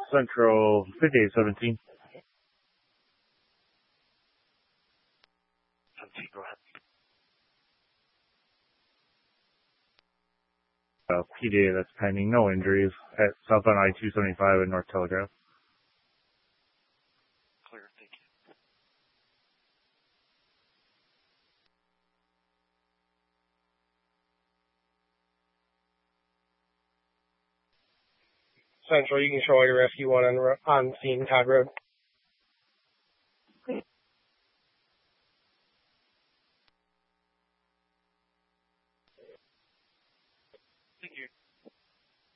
Central 5817. 17, go ahead. PDA that's pending, no injuries at southbound I-275 in North Telegraph. Clear, thank you. Central, you can show your rescue one on scene, Todd Road.